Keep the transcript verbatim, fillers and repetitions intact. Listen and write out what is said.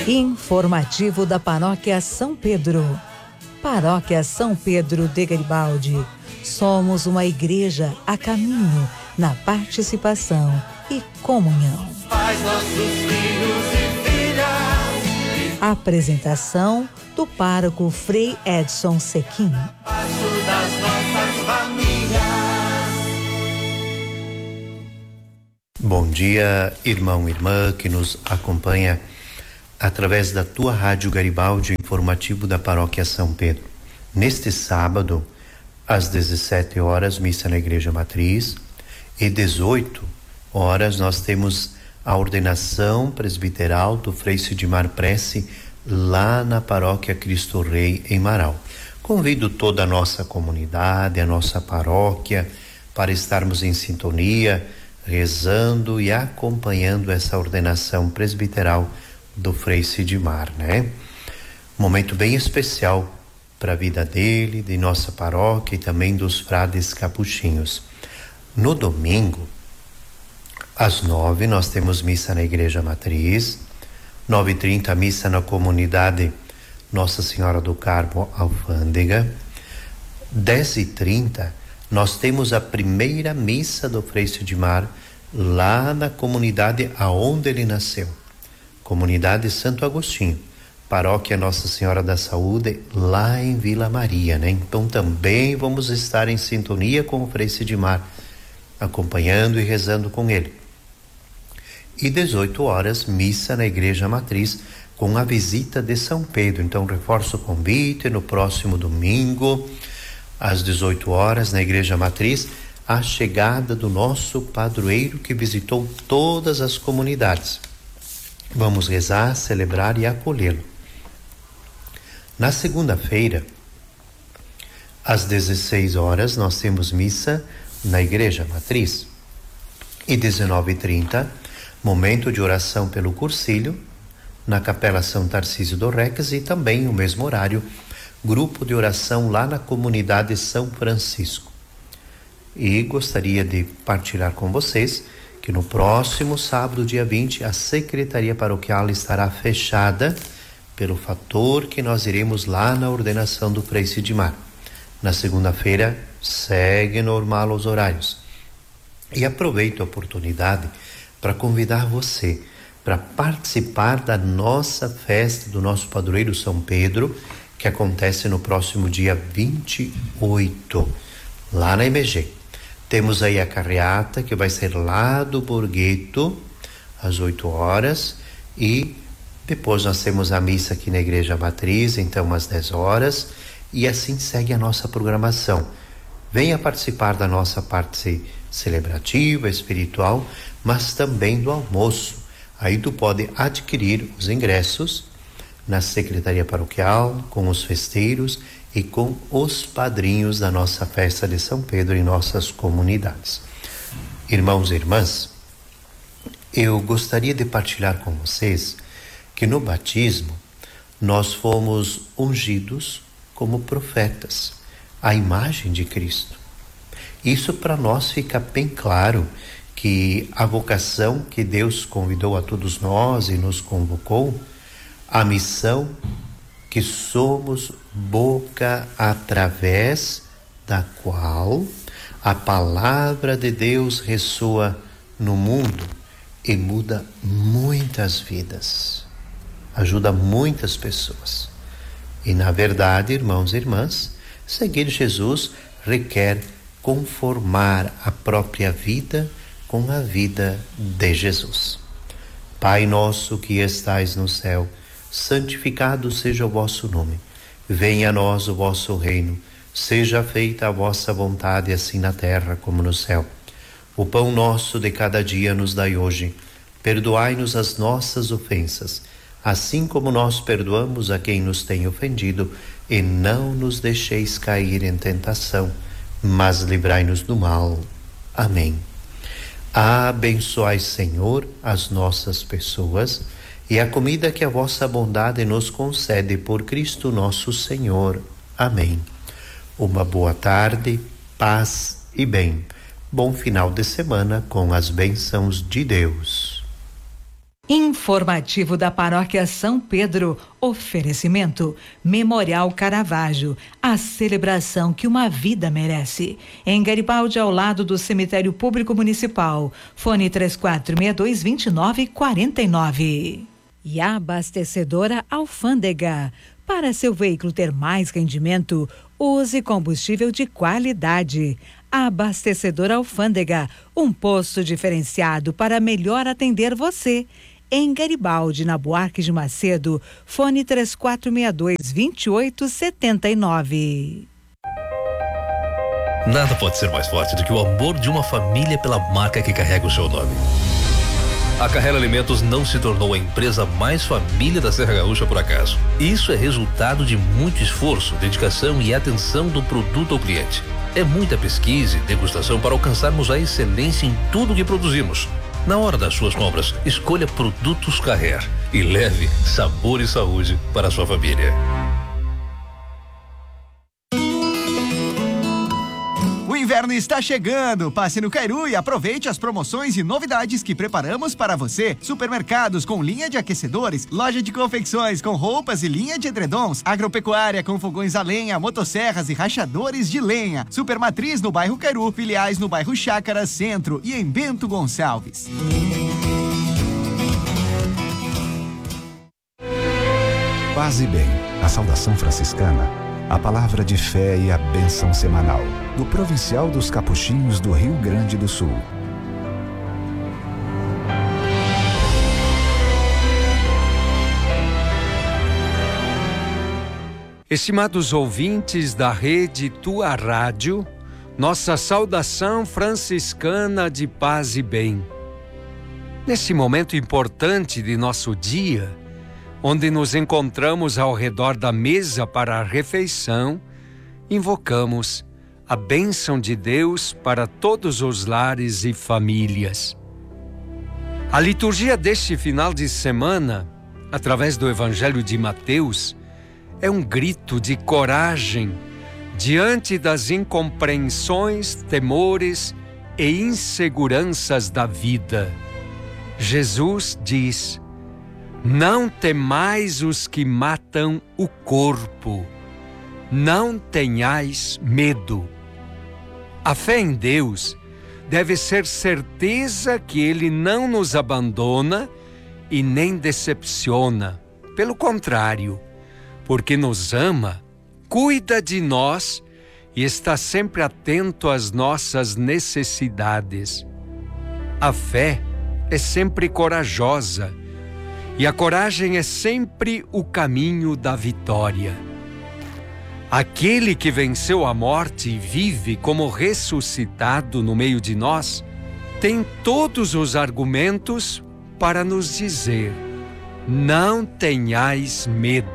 Informativo da Paróquia São Pedro. Paróquia São Pedro de Garibaldi. Somos uma igreja a caminho na participação e comunhão. Faz nossos filhos e filhas. Apresentação do pároco Frei Edson Sequim. Passo das nossas famílias. Bom dia, irmão e irmã que nos acompanha através da tua Rádio Garibaldi, informativo da Paróquia São Pedro. Neste sábado, às dezessete horas, missa na Igreja Matriz, e dezoito horas nós temos a ordenação presbiteral do Frei Sidmar Prece lá na Paróquia Cristo Rei em Marau. Convido toda a nossa comunidade, a nossa paróquia, para estarmos em sintonia, rezando e acompanhando essa ordenação presbiteral do Frei Sidmar, né? Momento bem especial para a vida dele, de nossa paróquia e também dos frades capuchinhos. No domingo, às nove, nós temos missa na Igreja Matriz, nove e trinta, missa na comunidade Nossa Senhora do Carmo Alfândega, dez e trinta, nós temos a primeira missa do Frei Sidmar lá na comunidade aonde ele nasceu. Comunidade Santo Agostinho, Paróquia Nossa Senhora da Saúde, lá em Vila Maria, né? Então também vamos estar em sintonia com o Frei Sidmar, acompanhando e rezando com ele. E dezoito horas, missa na Igreja Matriz, com a visita de São Pedro. Então reforço o convite, no próximo domingo, às dezoito horas, na Igreja Matriz, a chegada do nosso padroeiro que visitou todas as comunidades. Vamos rezar, celebrar e acolhê-lo. Na segunda-feira, às dezesseis horas, nós temos missa na Igreja Matriz. E dezenove e trinta, momento de oração pelo Cursilho, na Capela São Tarcísio do Rex, e também, no mesmo horário, grupo de oração lá na comunidade São Francisco. E gostaria de partilhar com vocês que no próximo sábado, dia vinte, a Secretaria Paroquial estará fechada pelo fator que nós iremos lá na ordenação do Frei Sidmar. Na segunda-feira, segue normal os horários. E aproveito a oportunidade para convidar você para participar da nossa festa do nosso padroeiro São Pedro, que acontece no próximo dia vinte e oito, lá na I M G. Temos aí a carreata, que vai ser lá do Borgheto, às oito horas, e depois nós temos a missa aqui na Igreja Matriz, então às dez horas, e assim segue a nossa programação. Venha participar da nossa parte celebrativa, espiritual, mas também do almoço. Aí tu pode adquirir os ingressos na Secretaria Paroquial, com os festeiros e com os padrinhos da nossa festa de São Pedro em nossas comunidades. Irmãos e irmãs, eu gostaria de partilhar com vocês que no batismo nós fomos ungidos como profetas, à imagem de Cristo. Isso para nós fica bem claro que a vocação que Deus convidou a todos nós e nos convocou, a missão que somos boca através da qual a palavra de Deus ressoa no mundo e muda muitas vidas, ajuda muitas pessoas. E na verdade, irmãos e irmãs, seguir Jesus requer conformar a própria vida com a vida de Jesus. Pai nosso que estais no céu, santificado seja o vosso nome. Venha a nós o vosso reino. Seja feita a vossa vontade, assim na terra como no céu. O pão nosso de cada dia nos dai hoje. Perdoai-nos as nossas ofensas, assim como nós perdoamos a quem nos tem ofendido, e não nos deixeis cair em tentação, mas livrai-nos do mal. Amém. Abençoai, Senhor, as nossas pessoas e a comida que a vossa bondade nos concede por Cristo nosso Senhor. Amém. Uma boa tarde, paz e bem. Bom final de semana com as bênçãos de Deus. Informativo da Paróquia São Pedro. Oferecimento Memorial Caravaggio, a celebração que uma vida merece. Em Garibaldi, ao lado do Cemitério Público Municipal. Fone três quatro seis dois, dois nove quatro nove. E a abastecedora Alfândega. Para seu veículo ter mais rendimento, use combustível de qualidade. Abastecedora Alfândega, um posto diferenciado para melhor atender você. Em Garibaldi, na Buarque de Macedo, fone três quatro seis dois, dois oito sete nove. Nada pode ser mais forte do que o amor de uma família pela marca que carrega o seu nome. A Carrera Alimentos não se tornou a empresa mais família da Serra Gaúcha por acaso. Isso é resultado de muito esforço, dedicação e atenção do produto ao cliente. É muita pesquisa e degustação para alcançarmos a excelência em tudo que produzimos. Na hora das suas compras, escolha Produtos Carrer e leve sabor e saúde para a sua família. O inverno está chegando. Passe no Cairu e aproveite as promoções e novidades que preparamos para você. Supermercados com linha de aquecedores, loja de confecções com roupas e linha de edredons, agropecuária com fogões a lenha, motosserras e rachadores de lenha. Supermatriz no bairro Cairu, filiais no bairro Chácara Centro e em Bento Gonçalves. Paz e bem, a saudação franciscana, a palavra de fé e a bênção semanal do Provincial dos Capuchinhos do Rio Grande do Sul. Estimados ouvintes da rede Tua Rádio, nossa saudação franciscana de paz e bem. Nesse momento importante de nosso dia, onde nos encontramos ao redor da mesa para a refeição, invocamos a bênção de Deus para todos os lares e famílias. A liturgia deste final de semana, através do Evangelho de Mateus, é um grito de coragem diante das incompreensões, temores e inseguranças da vida. Jesus diz: não temais os que matam o corpo, não tenhais medo. A fé em Deus deve ser certeza que Ele não nos abandona e nem decepciona. Pelo contrário, porque nos ama, cuida de nós e está sempre atento às nossas necessidades. A fé é sempre corajosa e a coragem é sempre o caminho da vitória. Aquele que venceu a morte e vive como ressuscitado no meio de nós, tem todos os argumentos para nos dizer: não tenhais medo.